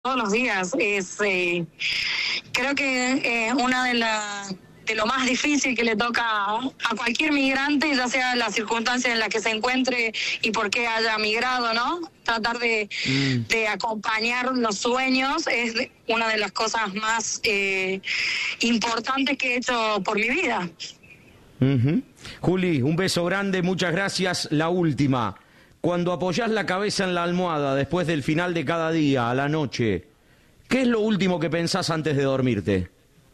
todos los días. Creo que una de lo más difícil que le toca a cualquier migrante, ya sea la circunstancia en la que se encuentre y por qué haya migrado, ¿no? Tratar de acompañar los sueños es una de las cosas más importantes que he hecho por mi vida. Juli, un beso grande, muchas gracias. La última, cuando apoyás la cabeza en la almohada después del final de cada día, a la noche, ¿qué es lo último que pensás antes de dormirte?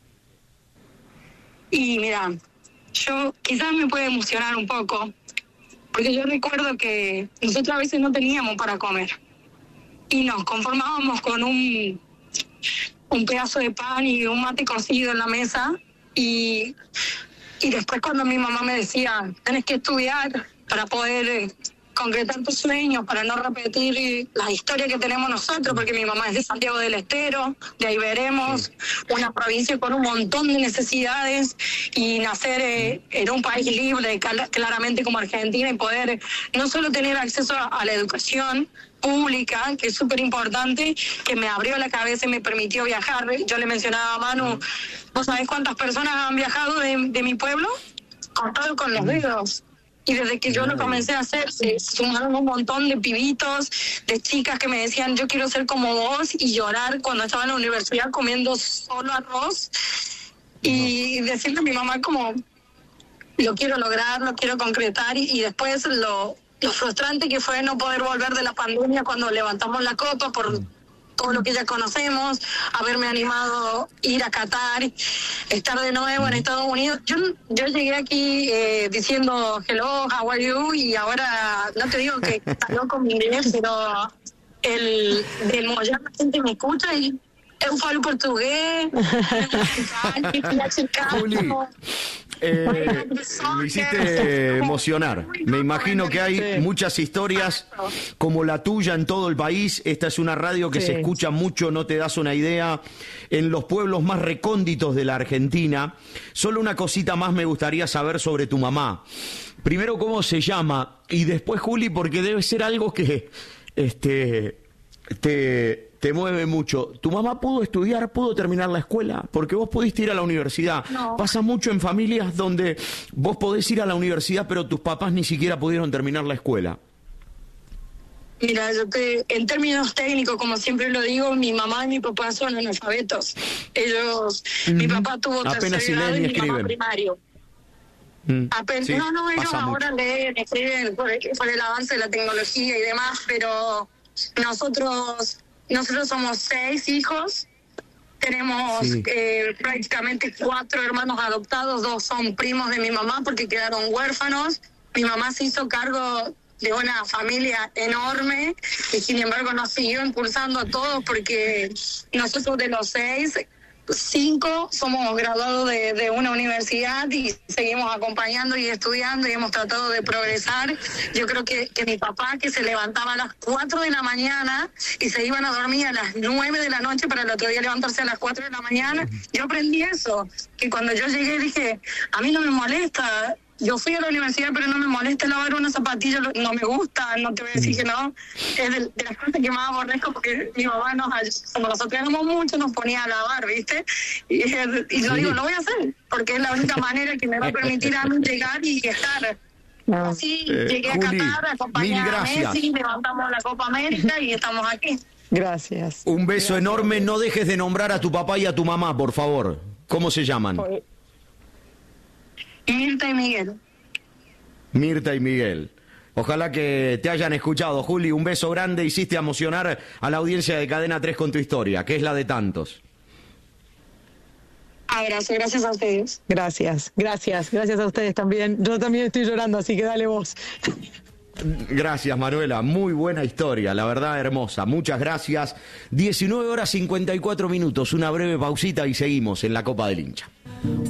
Y mira, yo quizás me puede emocionar un poco, porque yo recuerdo que nosotros a veces no teníamos para comer y nos conformábamos con un pedazo de pan y un mate cocido en la mesa y después cuando mi mamá me decía, tenés que estudiar para poder concretar tus sueños, para no repetir la historia que tenemos nosotros, porque mi mamá es de Santiago del Estero, de ahí veremos, una provincia con un montón de necesidades, y nacer en un país libre, claramente como Argentina, y poder no solo tener acceso a la educación pública, que es súper importante, que me abrió la cabeza y me permitió viajar. Yo le mencionaba a Manu, ¿vos sabés cuántas personas han viajado de mi pueblo? Contado con los dedos. Y desde que yo lo comencé a hacer, se sumaron un montón de pibitos, de chicas que me decían, yo quiero ser como vos, y llorar cuando estaba en la universidad comiendo solo arroz. Y decirle a mi mamá como, lo quiero lograr, lo quiero concretar. Y después lo frustrante que fue no poder volver de la pandemia cuando levantamos la copa por todo lo que ya conocemos, haberme animado a ir a Qatar, estar de nuevo en Estados Unidos. Yo llegué aquí diciendo hello, how are you, y ahora no te digo que está loco mi inglés, pero del Moyano la gente me escucha y eu falo portugués. Juli, me hiciste emocionar. Me imagino que hay muchas historias como la tuya en todo el país. Esta es una radio que se escucha mucho, no te das una idea, en los pueblos más recónditos de la Argentina. Solo una cosita más me gustaría saber sobre tu mamá. Primero, ¿cómo se llama? Y después, Juli, porque debe ser algo que te mueve mucho. ¿Tu mamá pudo estudiar, pudo terminar la escuela? Porque vos pudiste ir a la universidad. No. Pasa mucho en familias donde vos podés ir a la universidad, pero tus papás ni siquiera pudieron terminar la escuela. Mira, en términos técnicos, como siempre lo digo, mi mamá y mi papá son analfabetos. Ellos, mi papá tuvo tercer grado y mi mamá primario. Sí, no, ellos ahora leen, escriben por el avance de la tecnología y demás, pero nosotros somos 6 hijos, tenemos prácticamente 4 hermanos adoptados, 2 son primos de mi mamá porque quedaron huérfanos. Mi mamá se hizo cargo de una familia enorme y sin embargo nos siguió impulsando a todos, porque nosotros de los 6, 5 somos graduados de una universidad y seguimos acompañando y estudiando y hemos tratado de progresar. Yo creo que mi papá, que se levantaba a las 4 de la mañana y se iban a dormir a las 9 de la noche para el otro día levantarse a las 4 de la mañana, yo aprendí eso, que cuando yo llegué dije, a mí no me molesta. Yo fui a la universidad, pero no me molesta lavar una zapatilla, no me gusta, no te voy a decir que no. Es de las cosas que más aborrezco, porque mi mamá como nosotros éramos mucho, nos ponía a lavar, ¿viste? Y yo digo, lo voy a hacer, porque es la única manera que me va a permitir a mí llegar y estar. Así llegué a Qatar, acompañé a Messi, levantamos la Copa América y estamos aquí. Gracias. Un beso enorme. No dejes de nombrar a tu papá y a tu mamá, por favor. ¿Cómo se llaman? Mirta y Miguel. Mirta y Miguel. Ojalá que te hayan escuchado, Juli. Un beso grande. Hiciste emocionar a la audiencia de Cadena 3 con tu historia, que es la de tantos. Gracias a ustedes. Gracias a ustedes también. Yo también estoy llorando, así que dale vos. Gracias, Manuela. Muy buena historia, la verdad, hermosa. Muchas gracias. 19:54. Una breve pausita y seguimos en la Copa del Hincha.